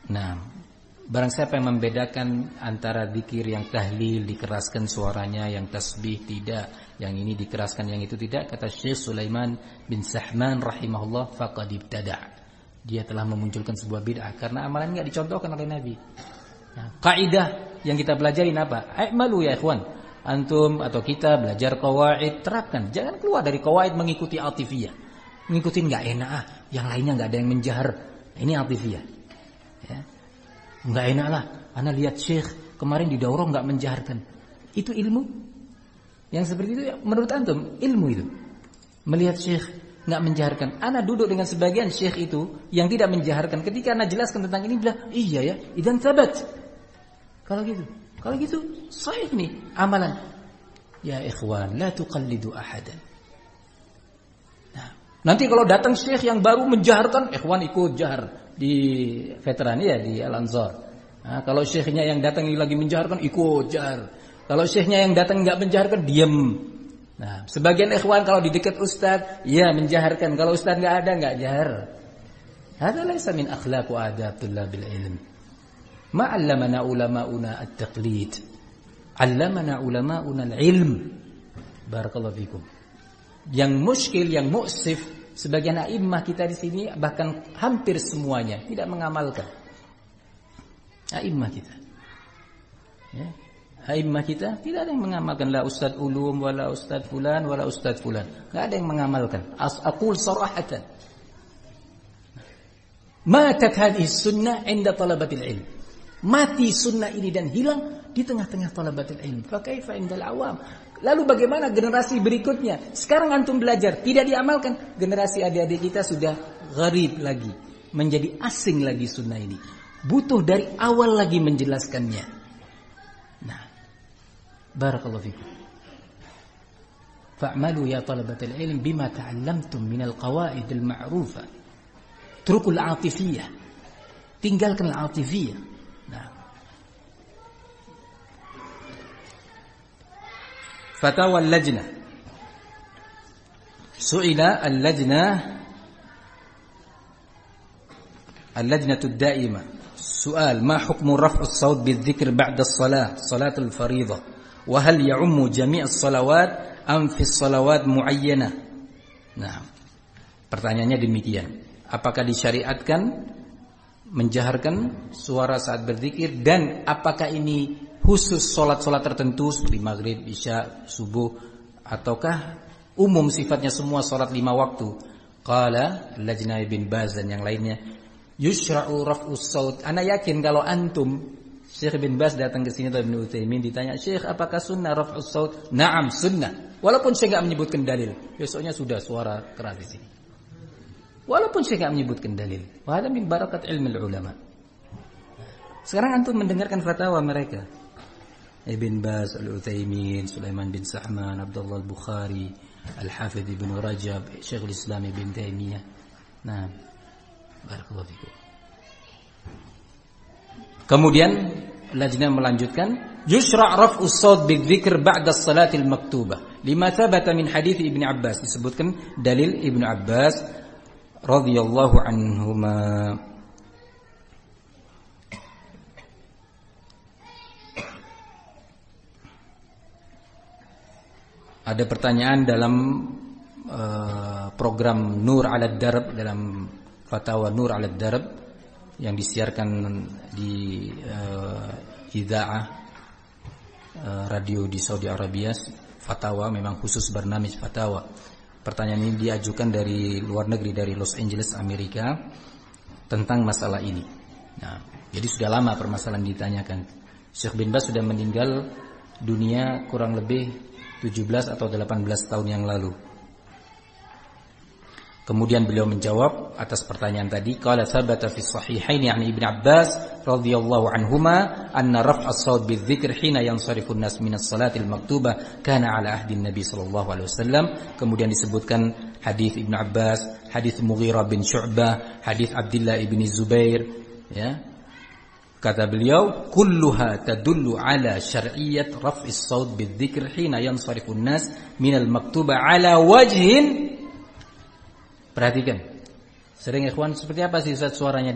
Nah, barang siapa yang membedakan antara zikir yang tahlil dikeraskan suaranya, yang tasbih tidak, yang ini dikeraskan, yang itu tidak, kata Syekh Sulaiman bin Sahman rahimahullah, faqad ibtada'. Dia telah memunculkan sebuah bid'ah karena amalan enggak dicontohkan oleh Nabi. Nah, kaidah yang kita pelajarin apa? I'malu ya ikhwan. Antum atau kita belajar qawaid, terapkan. Jangan keluar dari qawaid mengikuti atifiyah. Mengikuti enggak enak yang lainnya enggak ada yang menjahar. Ini atifiyah. Ya. Enggak enak lah. Ana lihat Syekh kemarin di daurah enggak menjaharkan. Itu ilmu? Yang seperti itu menurut antum ilmu itu. Melihat Syekh enggak menjaharkan. Ana duduk dengan sebagian Syekh itu yang tidak menjaharkan. Ketika ana jelaskan tentang ini bilang, "Iya ya, idzan tsabat." Kalau gitu sahih nih amalan. Ya ikhwan, la tuqallidu ahadan. Nah, nanti kalau datang Syekh yang baru menjaharkan, ikhwan ikut jahar di veteran ya di Al-Ansar. Nah, kalau syekhnya yang datang lagi menjaharkan ikut jahar. Kalau syekhnya yang datang enggak menjaharkan diam. Nah, sebagian ikhwan kalau di dekat ustaz ya menjaharkan, kalau ustaz enggak ada enggak jahar. Hada laysa min akhlaq wa adab tullabil ilm. Ma 'allamana ulama'una at-taqlid. 'Allamana ulama'una al-ilm. Barakallahu fikum. Yang muskil, yang mu'sif, sebagian a'immah kita di sini bahkan hampir semuanya tidak mengamalkan. A'immah kita. Ya. A'immah kita tidak ada yang mengamalkan, la ustaz ulum wala ustaz fulan wala ustaz fulan. Enggak ada yang mengamalkan. Aqul sarahatan. Matat hadhihi sunnah 'inda talabatil ilm. Mati sunnah ini dan hilang di tengah-tengah talabatul ilm. Fa kaifa indal awam? Lalu bagaimana generasi berikutnya? Sekarang antum belajar, tidak diamalkan. Generasi adik-adik kita sudah gharib lagi, menjadi asing lagi sunnah ini. Butuh dari awal lagi menjelaskannya. Nah, barakallahu fikum. Fa'malu ya talabatul ilm bima ta'allamtum minal qawaid al-ma'rufah. Trukul atifiyah. Tinggalkan al-atifiyah. Nah. Fatawa al-lajnah. Su'ila al-lajnatu ad-da'imah. Soal, ma hukmu raf'u as-saut bil-dzikr ba'da as-salah, salatul fariidhah? Wa hal ya'ummu jami' as-salawat am fi as-salawat mu'ayyanah? Nah, pertanyaannya demikian. Apakah disyariatkan menjaharkan suara saat berzikir, dan apakah ini khusus solat-solat tertentu seperti maghrib, isya, subuh, ataukah umum sifatnya semua solat 5 waktu? Qala Lajnah bin Baz dan yang lainnya, yushra'u raf'us saut. Ana yakin kalau antum Syekh bin Baz datang ke sini atau Ibnu Utsaimin ditanya, "Syekh, apakah sunnah raf'us saut?" Naam, sunnah. Walaupun saya enggak menyebutkan dalil. Besoknya sudah suara keras di sini. Walaupun saya enggak menyebutkan dalil. Wa hada min barakat ilmi ulama. Sekarang antum mendengarkan fatwa mereka. Ibn Baz, Al-Utsaimin, Sulaiman bin Sahman, Abdullah Al-Bukhari, Al-Hafidh Ibn Rajab, Syekhul Islam Ibn Taimiyah. Nah, barakallahu fikum. Kemudian Lajnah melanjutkan, yusra' raf'us saut bidzikr ba'da as-salatil maktubah. Lima thabata min hadits Ibnu Abbas, disebutkan dalil Ibnu Abbas radhiyallahu anhuma. Ada pertanyaan dalam program Nur 'ala Darb, dalam fatwa Nur 'ala Darb yang disiarkan di idza'ah radio di Saudi Arabia. Fatwa memang khusus barnamij fatwa. Pertanyaan ini diajukan dari luar negeri, dari Los Angeles, Amerika, tentang masalah ini. Nah, jadi sudah lama permasalahan ditanyakan. Syekh bin Baz sudah meninggal dunia kurang lebih 17 atau 18 tahun yang lalu. Kemudian beliau menjawab atas pertanyaan tadi, qala thabata fi sahihain yani Ibnu Abbas radhiyallahu anhuma anna raf'a as-saut bidzikr hina yansarifu an-nas min as-salatil maktubah kana ala ahdi Nabi sallallahu alaihi wasallam. Kemudian disebutkan hadis Ibnu Abbas, hadis Mughirah bin Syu'bah, hadis Abdullah bin Zubair, ya. Kata beliau, kulluha tadullu ala syar'iyyat raf'is saut bidzikr hina yansarifu an-nas min al-maktubah ala wajhin. Perhatikan. Sering ikhwan, seperti apa sih Ustaz suaranya